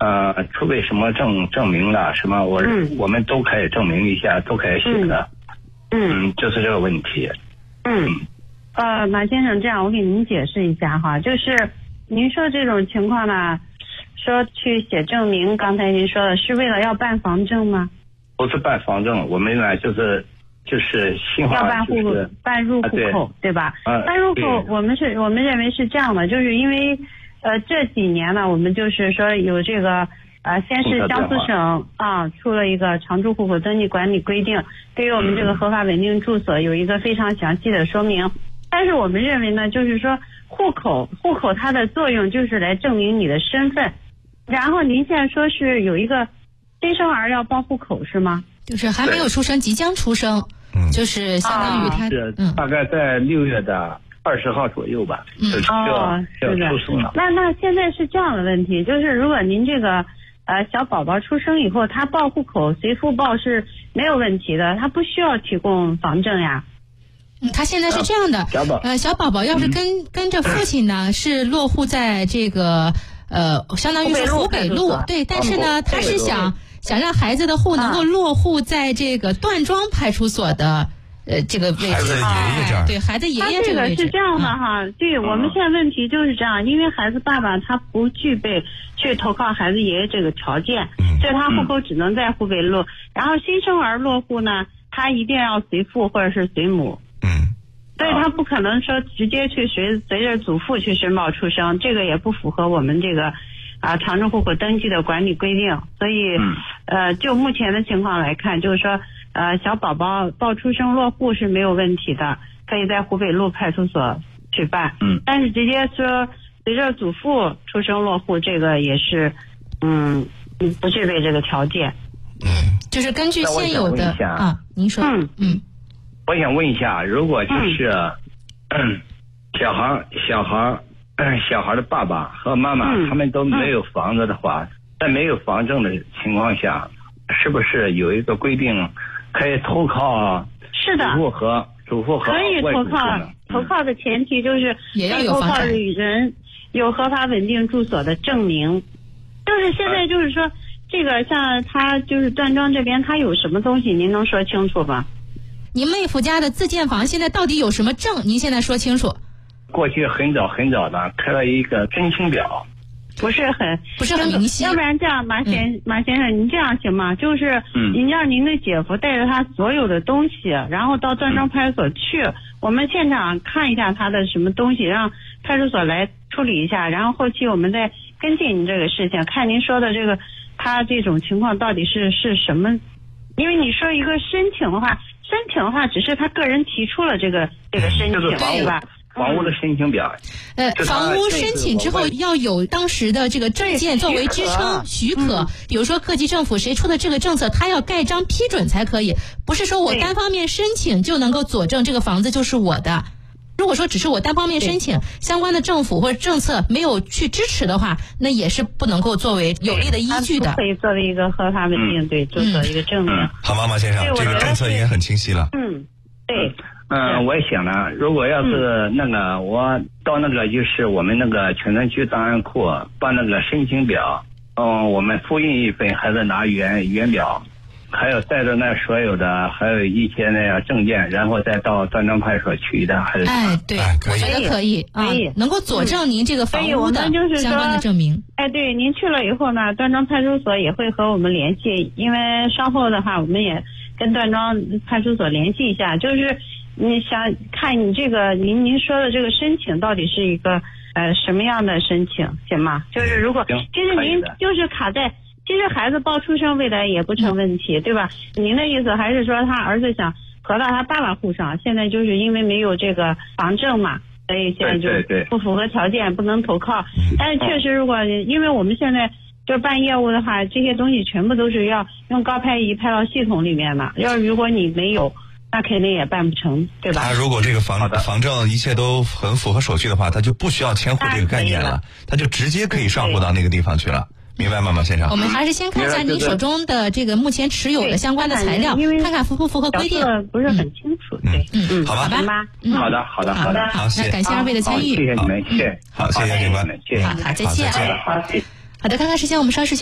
除非什么证明了什么，我们都可以证明一下，都可以写的。就是这个问题。 马先生，这样我给您解释一下哈，就是您说这种情况呢，说去写证明，刚才您说的是为了要办房证吗？ 不是办房证，我们呢就是新华要办办入户口，对吧？办入口，我们认为是这样的，就是因为这几年呢，我们就是说有这个先是江苏省出了一个常住户口登记管理规定，对于我们这个合法稳定住所有一个非常详细的说明。但是我们认为呢，就是说户口它的作用就是来证明你的身份。然后您现在说是有一个新生儿要报户口是吗？ 就是还没有出生，即将出生，就是相当于他大概在6月的20号左右吧，就要出生了。 那现在是这样的问题，就是如果您这个小宝宝出生以后，他报户口随父报是没有问题的，他不需要提供房证呀。 他现在是这样的，小宝宝要是跟着父亲呢，是落户在这个相当于是湖北路，对，但是呢，他是想让孩子的户能够落户在这个段庄派出所的这个位置， 孩子爷爷这儿， 对，孩子爷爷这个位置。 这个是这样的哈，对，我们现在问题就是这样，因为孩子爸爸他不具备去投靠孩子爷爷这个条件，所以他户口只能在湖北路。然后新生儿落户呢，他一定要随父或者是随母。所以他不可能说直接去随着祖父去申报出生，这个也不符合我们这个常住户口登记的管理规定。所以就目前的情况来看，就是说小宝宝报出生落户是没有问题的，可以在湖北路派出所去办。但是直接说随着祖父出生落户，这个也是不具备这个条件。 就是根据现有的您说。 我想问一下，如果就是小孩的爸爸和妈妈他们都没有房子的话，在没有房证的情况下，是不是有一个规定可以投靠祖父和可以投靠的前提就是也要有投靠人有合法稳定住所的证明。就是现在就是说这个像他就是段庄这边他有什么东西您能说清楚吗？ 您妹夫家的自建房现在到底有什么证？您现在说清楚。 过去很早的开了一个申请表， 不是很明晰。要不然这样，马先生，您这样行吗？就是您让您的姐夫带着他所有的东西，然后到段庄派出所去，我们现场看一下他的什么东西，让派出所来处理一下，然后后期我们再跟进您这个事情，看您说的这个他这种情况到底是什么。因为你说一个申请的话只是他个人提出了这个申请，对吧？ 房屋的申请表。 房屋申请之后要有当时的这个证件作为支撑许可，比如说各级政府谁出的这个政策，他要盖章批准才可以，不是说我单方面申请就能够佐证这个房子就是我的。如果说只是我单方面申请，相关的政府或者政策没有去支持的话，那也是不能够作为有力的依据的。 可以作为一个合法稳定住所一个证明。 好，马先生，这个政策应该很清晰了。 对。 我也想了，如果要是我到就是我们全村区档案库把申请表，我们复印一份，还是拿原表，还有带着所有的，还有一些证件，然后再到段庄派出所取的，还是对，我觉得可以，能够佐证您这个房屋的相关的证明。 对，您去了以后呢，段庄派出所也会和我们联系，因为稍后的话，我们也跟段庄派出所联系一下，就是你想看你这个您说的这个申请到底是一个什么样的申请，行吗？就是如果其实您就是卡在。其实孩子报出生未来也不成问题，对吧？您的意思还是说他儿子想合到他爸爸户上，现在就是因为没有这个房证嘛，所以现在就不符合条件，不能投靠。但是确实，如果因为我们现在就办业务的话，这些东西全部都是要用高拍仪拍到系统里面的。如果你没有，那肯定也办不成，对吧？ 他如果这个房证一切都很符合手续的话，他就不需要迁户这个概念了，他就直接可以上户到那个地方去了。明白吗，马先生？我们还是先看一下您手中的这个目前持有的相关的材料，看看符不符合规定。 不是很清楚。 好吧。 好的。 好， 那感谢二位的参与。 谢谢你们，谢谢。 好，谢谢警官。 谢谢。 好，再见。 好， 好的，看看时间，我们稍事休息。